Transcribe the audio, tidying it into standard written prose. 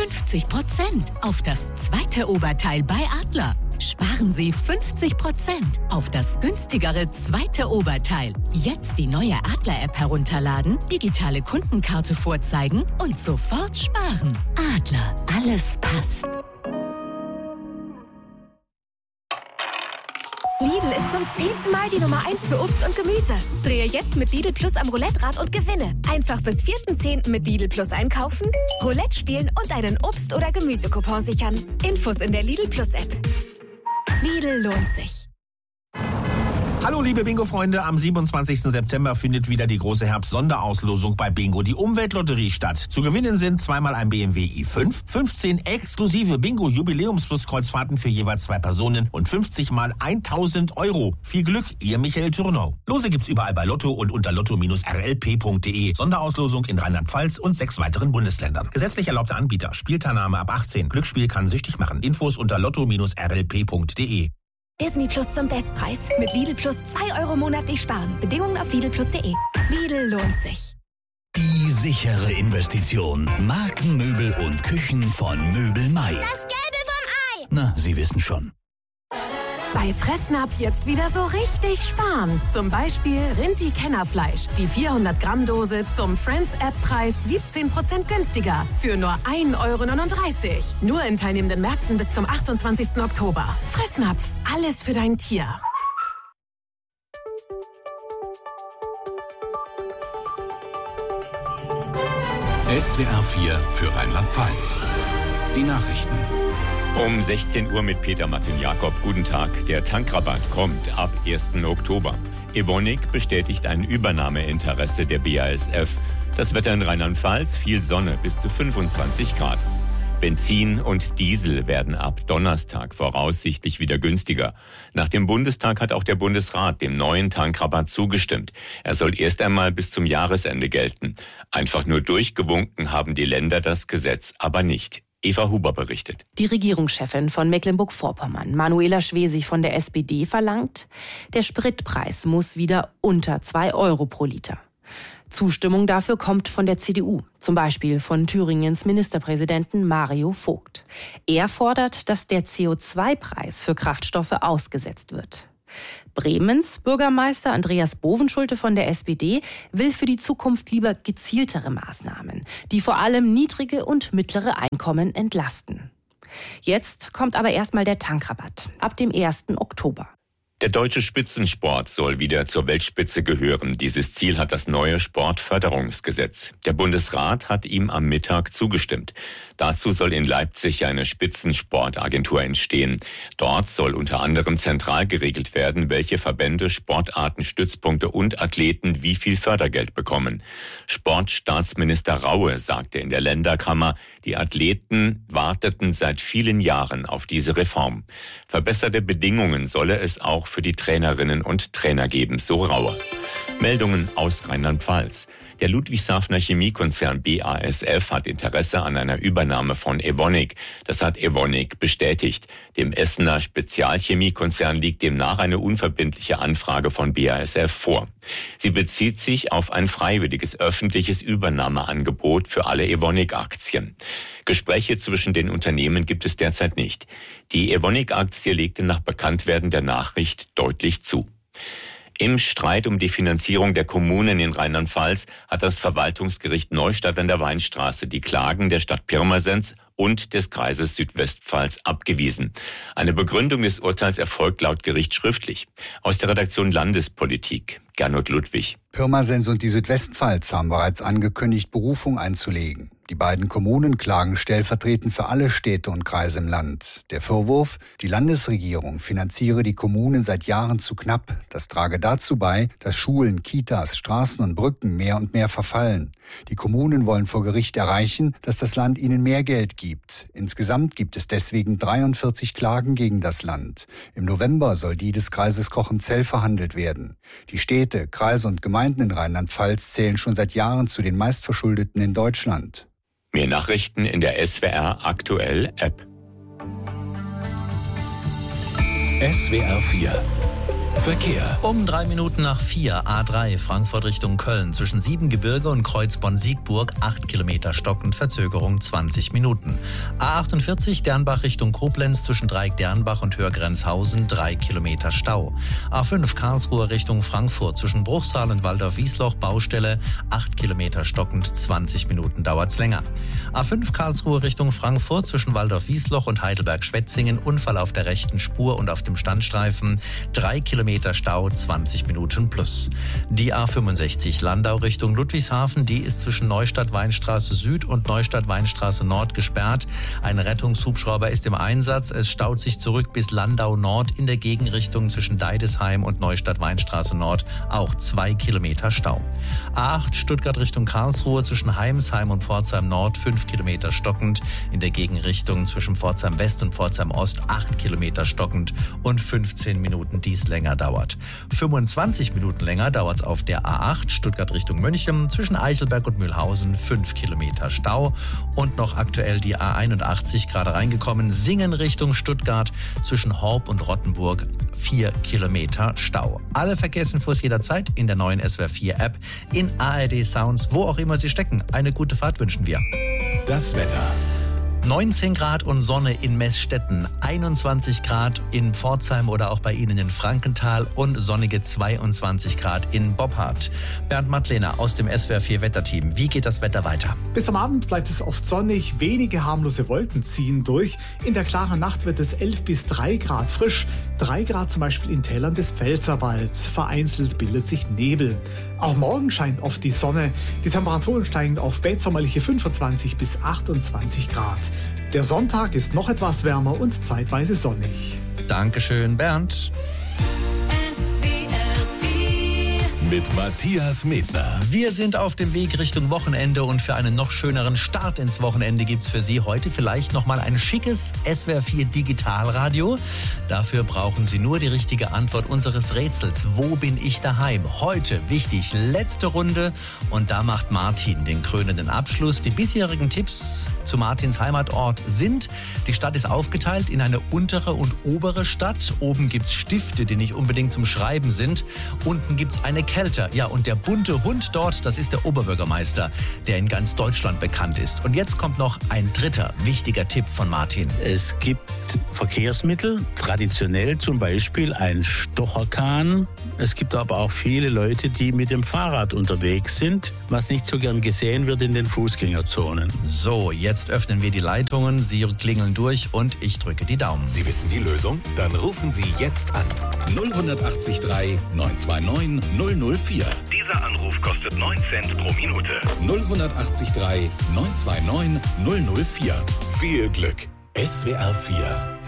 50% auf das zweite Oberteil bei Adler. Sparen Sie 50% auf das günstigere zweite Oberteil. Jetzt die neue Adler-App herunterladen, digitale Kundenkarte vorzeigen und sofort sparen. Adler, alles passt. Lidl ist zum 10. Mal die Nummer 1 für Obst und Gemüse. Drehe jetzt mit Lidl Plus am Roulette-Rad und gewinne. Einfach bis 4.10. mit Lidl Plus einkaufen, Roulette spielen und einen Obst- oder Gemüsecoupon sichern. Infos in der Lidl Plus App. Lidl lohnt sich. Hallo liebe Bingo-Freunde, am 27. September findet wieder die große Herbst-Sonderauslosung bei Bingo, die Umweltlotterie, statt. Zu gewinnen sind zweimal ein BMW i5, 15 exklusive Bingo-Jubiläums-Flusskreuzfahrten für jeweils 2 Personen und 50 mal 1.000 Euro. Viel Glück, Ihr Michael Thürnau. Lose gibt's überall bei Lotto und unter lotto-rlp.de. Sonderauslosung in Rheinland-Pfalz und 6 weiteren Bundesländern. Gesetzlich erlaubter Anbieter, Spielteilnahme ab 18. Glücksspiel kann süchtig machen. Infos unter lotto-rlp.de. Disney Plus zum Bestpreis. Mit Lidl Plus 2 Euro monatlich sparen. Bedingungen auf lidl+de. Lidl lohnt sich. Die sichere Investition. Markenmöbel und Küchen von Möbel Mai. Das Gelbe vom Ei. Na, Sie wissen schon. Bei Fressnapf jetzt wieder so richtig sparen. Zum Beispiel Rinti-Kennerfleisch. Die 400-Gramm-Dose zum Friends-App-Preis 17% günstiger. Für nur 1,39 Euro. Nur in teilnehmenden Märkten bis zum 28. Oktober. Fressnapf. Alles für dein Tier. SWR 4 für Rheinland-Pfalz. Die Nachrichten. Um 16 Uhr mit Peter Martin Jakob. Guten Tag. Der Tankrabatt kommt ab 1. Oktober. Evonik bestätigt ein Übernahmeinteresse der BASF. Das Wetter in Rheinland-Pfalz, viel Sonne bis zu 25 Grad. Benzin und Diesel werden ab Donnerstag voraussichtlich wieder günstiger. Nach dem Bundestag hat auch der Bundesrat dem neuen Tankrabatt zugestimmt. Er soll erst einmal bis zum Jahresende gelten. Einfach nur durchgewunken haben die Länder das Gesetz aber nicht. Eva Huber berichtet. Die Regierungschefin von Mecklenburg-Vorpommern, Manuela Schwesig von der SPD, verlangt, der Spritpreis muss wieder unter 2 Euro pro Liter. Zustimmung dafür kommt von der CDU, zum Beispiel von Thüringens Ministerpräsidenten Mario Vogt. Er fordert, dass der CO2-Preis für Kraftstoffe ausgesetzt wird. Bremens Bürgermeister Andreas Bovenschulte von der SPD will für die Zukunft lieber gezieltere Maßnahmen, die vor allem niedrige und mittlere Einkommen entlasten. Jetzt kommt aber erstmal der Tankrabatt ab dem 1. Oktober. Der deutsche Spitzensport soll wieder zur Weltspitze gehören. Dieses Ziel hat das neue Sportförderungsgesetz. Der Bundesrat hat ihm am Mittag zugestimmt. Dazu soll in Leipzig eine Spitzensportagentur entstehen. Dort soll unter anderem zentral geregelt werden, welche Verbände, Sportarten, Stützpunkte und Athleten wie viel Fördergeld bekommen. Sportstaatsminister Raue sagte in der Länderkammer, die Athleten warteten seit vielen Jahren auf diese Reform. Verbesserte Bedingungen solle es auch für die Trainerinnen und Trainer geben, so Raue. Meldungen aus Rheinland-Pfalz. Der Ludwigshafener Chemiekonzern BASF hat Interesse an einer Übernahme von Evonik. Das hat Evonik bestätigt. Dem Essener Spezialchemiekonzern liegt demnach eine unverbindliche Anfrage von BASF vor. Sie bezieht sich auf ein freiwilliges öffentliches Übernahmeangebot für alle Evonik-Aktien. Gespräche zwischen den Unternehmen gibt es derzeit nicht. Die Evonik-Aktie legte nach Bekanntwerden der Nachricht deutlich zu. Im Streit um die Finanzierung der Kommunen in Rheinland-Pfalz hat das Verwaltungsgericht Neustadt an der Weinstraße die Klagen der Stadt Pirmasens und des Kreises Südwestpfalz abgewiesen. Eine Begründung des Urteils erfolgt laut Gericht schriftlich. Aus der Redaktion Landespolitik, Gernot Ludwig. Pirmasens und die Südwestpfalz haben bereits angekündigt, Berufung einzulegen. Die beiden Kommunen klagen stellvertretend für alle Städte und Kreise im Land. Der Vorwurf, die Landesregierung finanziere die Kommunen seit Jahren zu knapp. Das trage dazu bei, dass Schulen, Kitas, Straßen und Brücken mehr und mehr verfallen. Die Kommunen wollen vor Gericht erreichen, dass das Land ihnen mehr Geld gibt. Insgesamt gibt es deswegen 43 Klagen gegen das Land. Im November soll die des Kreises Cochem-Zell verhandelt werden. Die Städte, Kreise und Gemeinden in Rheinland-Pfalz zählen schon seit Jahren zu den meistverschuldeten in Deutschland. Mehr Nachrichten in der SWR Aktuell App. SWR 4 Verkehr. Um 3 Minuten nach 4, A3 Frankfurt Richtung Köln, zwischen Siebengebirge und Kreuzborn-Siegburg, 8 Kilometer stockend, Verzögerung 20 Minuten. A48 Dernbach Richtung Koblenz, zwischen Dreieck-Dernbach und Hörgrenzhausen, 3 Kilometer Stau. A5 Karlsruhe Richtung Frankfurt, zwischen Bruchsal und Waldorf-Wiesloch, Baustelle, 8 Kilometer stockend, 20 Minuten dauert's länger. A5 Karlsruhe Richtung Frankfurt, zwischen Waldorf-Wiesloch und Heidelberg-Schwetzingen, Unfall auf der rechten Spur und auf dem Standstreifen, 3 Kilometer Stau, 20 Minuten plus. Die A65 Landau Richtung Ludwigshafen, die ist zwischen Neustadt-Weinstraße Süd und Neustadt-Weinstraße Nord gesperrt. Ein Rettungshubschrauber ist im Einsatz. Es staut sich zurück bis Landau Nord in der Gegenrichtung zwischen Deidesheim und Neustadt-Weinstraße Nord, auch 2 Kilometer Stau. A8 Stuttgart Richtung Karlsruhe, zwischen Heimsheim und Pforzheim Nord, 5 Kilometer stockend. In der Gegenrichtung zwischen Pforzheim West und Pforzheim Ost, 8 Kilometer stockend und 15 Minuten dies länger dauert. 25 Minuten länger dauert es auf der A8 Stuttgart Richtung München, zwischen Eichelberg und Mühlhausen, 5 Kilometer Stau. Und noch aktuell die A81 gerade reingekommen, Singen Richtung Stuttgart, zwischen Horb und Rottenburg, 4 Kilometer Stau. Alle Verkehrsinfos jederzeit in der neuen SWR4 App, in ARD Sounds, wo auch immer Sie stecken. Eine gute Fahrt wünschen wir. Das Wetter. 19 Grad und Sonne in Meßstetten, 21 Grad in Pforzheim oder auch bei Ihnen in Frankenthal und sonnige 22 Grad in Boppard. Bernd Mattlener aus dem SWR4 Wetterteam. Wie geht das Wetter weiter? Bis am Abend bleibt es oft sonnig, wenige harmlose Wolken ziehen durch. In der klaren Nacht wird es 11 bis 3 Grad frisch, 3 Grad zum Beispiel in Tälern des Pfälzerwalds. Vereinzelt bildet sich Nebel. Auch morgen scheint oft die Sonne. Die Temperaturen steigen auf spätsommerliche 25 bis 28 Grad. Der Sonntag ist noch etwas wärmer und zeitweise sonnig. Dankeschön, Bernd. Mit Matthias Medner. Wir sind auf dem Weg Richtung Wochenende und für einen noch schöneren Start ins Wochenende gibt's für Sie heute vielleicht nochmal ein schickes SWR4 Digitalradio. Dafür brauchen Sie nur die richtige Antwort unseres Rätsels. Wo bin ich daheim? Heute, wichtig, letzte Runde und da macht Martin den krönenden Abschluss. Die bisherigen Tipps zu Martins Heimatort sind: Die Stadt ist aufgeteilt in eine untere und obere Stadt. Oben gibt's Stifte, die nicht unbedingt zum Schreiben sind. Unten gibt's eine Kelter. Ja, und der bunte Hund dort, das ist der Oberbürgermeister, der in ganz Deutschland bekannt ist. Und jetzt kommt noch ein dritter wichtiger Tipp von Martin. Es gibt Verkehrsmittel, traditionell zum Beispiel ein Stocherkahn. Es gibt aber auch viele Leute, die mit dem Fahrrad unterwegs sind, was nicht so gern gesehen wird in den Fußgängerzonen. So, jetzt öffnen wir die Leitungen, Sie klingeln durch und ich drücke die Daumen. Sie wissen die Lösung? Dann rufen Sie jetzt an. 0183 929 004. Dieser Anruf kostet 9 Cent pro Minute. 0183 929 004. Viel Glück. SWR4